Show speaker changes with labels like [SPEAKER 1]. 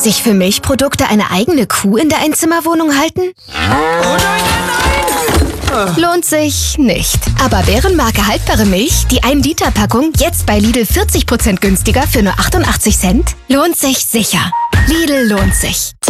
[SPEAKER 1] Sich für Milchprodukte eine eigene Kuh in der Einzimmerwohnung halten?
[SPEAKER 2] Oh nein, nein!
[SPEAKER 1] Lohnt sich nicht. Aber Bärenmarke haltbare Milch, die 1-Liter-Packung, jetzt bei Lidl 40% günstiger für nur 88 Cent? Lohnt sich sicher. Lidl lohnt sich.